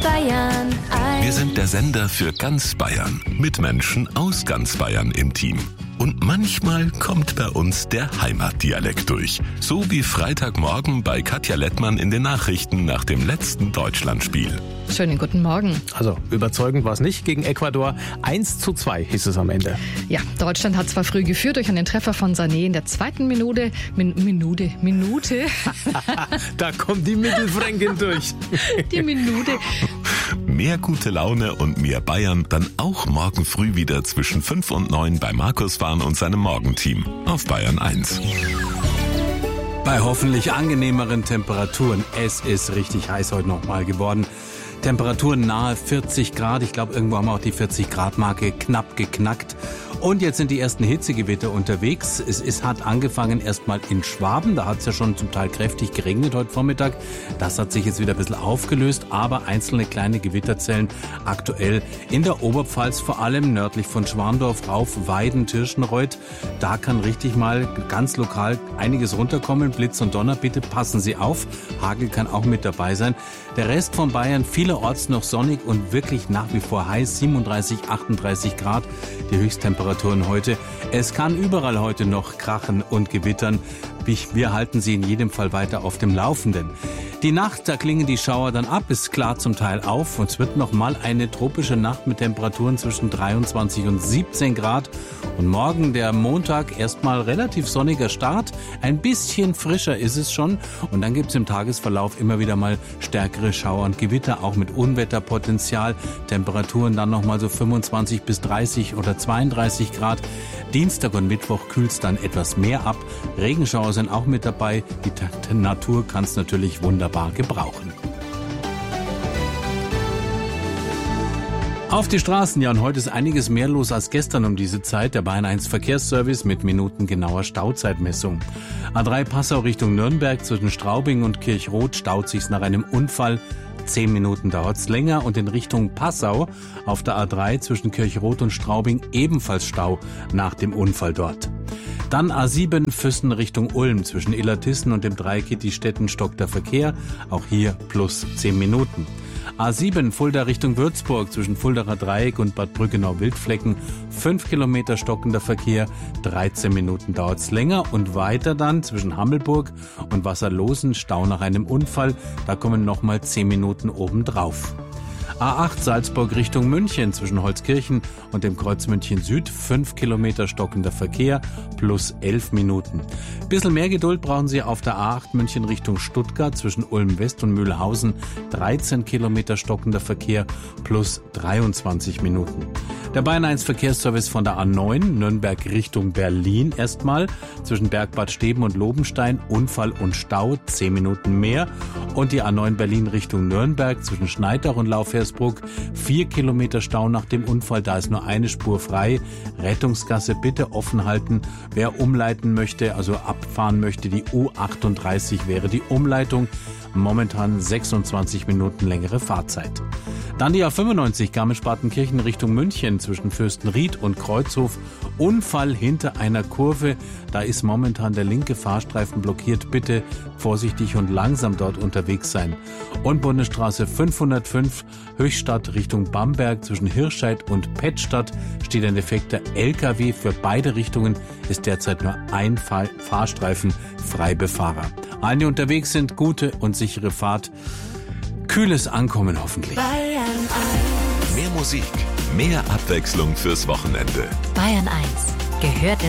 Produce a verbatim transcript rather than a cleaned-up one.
Bayern eins. Wir sind der Sender für ganz Bayern, mit Menschen aus ganz Bayern im Team. Und manchmal kommt bei uns der Heimatdialekt durch. So wie Freitagmorgen bei Katja Lettmann in den Nachrichten nach dem letzten Deutschlandspiel. Schönen guten Morgen. Also überzeugend war es nicht gegen Ecuador. eins zu zwei hieß es am Ende. Ja, Deutschland hat zwar früh geführt durch einen Treffer von Sané in der zweiten Minute. Min- Minute, Minute. Da kommt die Mittelfränkin durch. Die Minute. Mehr gute Laune und mehr Bayern dann auch morgen früh wieder zwischen fünf und neun bei Markus Fahn und seinem Morgenteam auf Bayern eins. Bei hoffentlich angenehmeren Temperaturen. Es ist richtig heiß heute nochmal geworden. Temperaturen nahe vierzig Grad. Ich glaube, irgendwo haben wir auch die vierzig Grad Marke knapp geknackt. Und jetzt sind die ersten Hitzegewitter unterwegs. Es ist, hat angefangen erstmal in Schwaben. Da hat es ja schon zum Teil kräftig geregnet heute Vormittag. Das hat sich jetzt wieder ein bisschen aufgelöst. Aber einzelne kleine Gewitterzellen aktuell in der Oberpfalz, vor allem nördlich von Schwandorf, Rauf, Weiden, Tirschenreuth. Da kann richtig mal ganz lokal einiges runterkommen. Blitz und Donner, bitte passen Sie auf. Hagel kann auch mit dabei sein. Der Rest von Bayern vielerorts noch sonnig und wirklich nach wie vor heiß. siebenunddreißig, achtunddreißig Grad. Die Höchsttemperaturen heute. Es kann überall heute noch krachen und gewittern. Wir halten Sie in jedem Fall weiter auf dem Laufenden. Die Nacht, da klingen die Schauer dann ab, ist klar zum Teil auf. Und es wird noch mal eine tropische Nacht mit Temperaturen zwischen dreiundzwanzig und siebzehn Grad. Und morgen, der Montag, erstmal relativ sonniger Start. Ein bisschen frischer ist es schon. Und dann gibt es im Tagesverlauf immer wieder mal stärkere Schauer und Gewitter, auch mit Unwetterpotenzial. Temperaturen dann noch mal so fünfundzwanzig bis dreißig oder zweiunddreißig Grad. Dienstag und Mittwoch kühlt es dann etwas mehr ab. Regenschauer sind auch mit dabei. Die T- Natur kann es natürlich wunderbar gebrauchen. Auf die Straßen, ja, und heute ist einiges mehr los als gestern um diese Zeit. Der Bayern eins Verkehrsservice mit minutengenauer Stauzeitmessung. A drei Passau Richtung Nürnberg zwischen Straubing und Kirchroth staut sich's nach einem Unfall. Zehn Minuten dauert's länger und in Richtung Passau auf der A drei zwischen Kirchroth und Straubing ebenfalls Stau nach dem Unfall dort. Dann A sieben Füssen Richtung Ulm zwischen Illertissen und dem Dreieck Kittistetten stockt der Verkehr. Auch hier plus zehn Minuten. A sieben Fulda Richtung Würzburg zwischen Fuldaer Dreieck und Bad Brückenau-Wildflecken. Fünf Kilometer stockender Verkehr, dreizehn Minuten dauert's länger. Und weiter dann zwischen Hammelburg und Wasserlosen Stau nach einem Unfall. Da kommen nochmal zehn Minuten obendrauf. A acht Salzburg Richtung München zwischen Holzkirchen und dem Kreuz München Süd. Fünf Kilometer stockender Verkehr plus elf Minuten. Bisschen mehr Geduld brauchen Sie auf der A acht München Richtung Stuttgart zwischen Ulm West und Mühlhausen. dreizehn Kilometer stockender Verkehr plus dreiundzwanzig Minuten. Der Bayern eins Verkehrsservice von der A neun Nürnberg Richtung Berlin erstmal zwischen Bergbad Steben und Lobenstein. Unfall und Stau, zehn Minuten mehr. Und die A neun Berlin Richtung Nürnberg zwischen Schneidach und Laufhersbruck. Vier Kilometer Stau nach dem Unfall, da ist nur eine Spur frei. Rettungsgasse bitte offen halten. Wer umleiten möchte, also abfahren möchte, die U achtunddreißig wäre die Umleitung. Momentan sechsundzwanzig Minuten längere Fahrzeit. Dann die A fünfundneunzig Garmisch-Partenkirchen Richtung München zwischen Fürstenried und Kreuzhof. Unfall hinter einer Kurve. Da ist momentan der linke Fahrstreifen blockiert. Bitte vorsichtig und langsam dort unterwegs sein. Und Bundesstraße fünfhundertfünf Höchstadt Richtung Bamberg zwischen Hirscheid und Pettstadt steht ein defekter L K W. Für beide Richtungen ist derzeit nur ein Fahr- Fahrstreifen frei befahrbar. Allen, die unterwegs sind, gute und sichere Fahrt. Kühles Ankommen hoffentlich. Bayern eins. Mehr Musik, mehr Abwechslung fürs Wochenende. Bayern eins gehört